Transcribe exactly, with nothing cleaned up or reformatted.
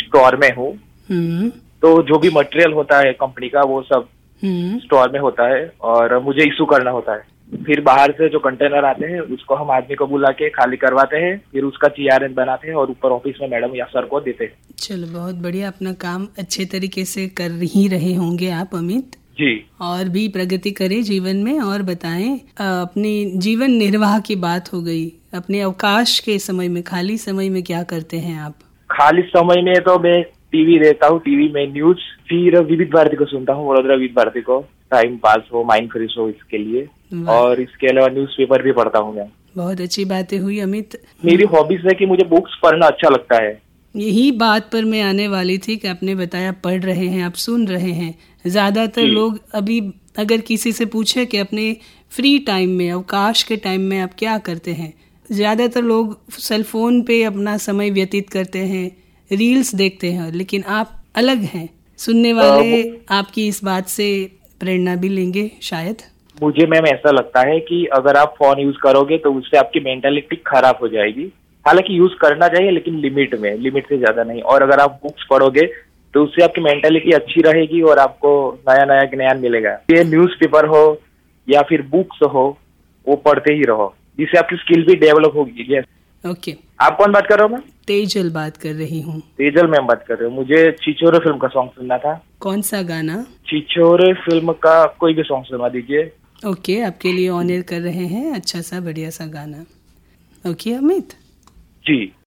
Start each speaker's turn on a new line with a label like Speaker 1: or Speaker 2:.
Speaker 1: Store में हूँ,
Speaker 2: हम्म
Speaker 1: तो जो भी मटेरियल होता है कंपनी का वो सब
Speaker 2: हम्म
Speaker 1: स्टोर में होता है और मुझे इशू करना होता है। फिर बाहर से जो कंटेनर आते हैं उसको हम आदमी को बुला के खाली करवाते हैं, फिर उसका टीआरएन बनाते हैं और ऊपर ऑफिस में मैडम या सर को देते हैं।
Speaker 2: चलो बहुत बढ़िया, अपना काम अच्छे तरीके से कर ही रहे होंगे आप अमित।
Speaker 1: जी।
Speaker 2: और भी प्रगति करें जीवन में। और बताएं, अ, अपनी जीवन निर्वाह की बात हो गई, अपने अवकाश के समय में, खाली समय में क्या करते हैं आप?
Speaker 1: खाली समय में तो मैं टीवी देखता हूँ, टीवी में न्यूज, फिर विविध भारती को सुनता हूँ, वडोदरा विविध भारती को, टाइम पास हो, माइंड फ्रेश हो इसके लिए। और इसके अलावा न्यूज़पेपर भी पढ़ता हूँ मैं।
Speaker 2: बहुत अच्छी बातें हुई अमित।
Speaker 1: मेरी हॉबीज है कि मुझे बुक्स पढ़ना अच्छा लगता है।
Speaker 2: यही बात पर मैं आने वाली थी कि आपने बताया पढ़ रहे हैं, आप सुन रहे हैं। ज्यादातर लोग अभी अगर किसी से पूछे कि अपने फ्री टाइम में, अवकाश के टाइम में आप क्या करते हैं, ज्यादातर लोग सेल फोन पे अपना समय व्यतीत करते हैं, रील्स देखते हैं। लेकिन आप अलग हैं। सुनने वाले आपकी इस बात से प्रेरणा भी लेंगे शायद।
Speaker 1: मुझे मैम ऐसा लगता है कि अगर आप फोन यूज करोगे तो उससे आपकी मेंटालिटी खराब हो जाएगी। हालांकि यूज करना चाहिए लेकिन लिमिट में, लिमिट से ज्यादा नहीं। और अगर आप बुक्स पढ़ोगे तो उससे आपकी मेंटालिटी अच्छी रहेगी और आपको नया नया ज्ञान मिलेगा। ये न्यूज़पेपर हो या फिर बुक्स हो, वो पढ़ते ही रहो, जिससे आपकी स्किल भी डेवलप होगी। यस।
Speaker 2: ओके।
Speaker 1: आप कौन बात कर रहे हो मैम?
Speaker 2: तेजल बात कर रही हूँ।
Speaker 1: तेजल मैम बात कर रहे हो। मुझे छिछोरे फिल्म का सॉन्ग सुनना था।
Speaker 2: कौन सा गाना?
Speaker 1: छिछोरे फिल्म का कोई भी सॉन्ग सुनवा दीजिए।
Speaker 2: ओके, आपके लिए ऑनर कर रहे हैं अच्छा सा बढ़िया सा गाना। ओके अमित
Speaker 1: जी।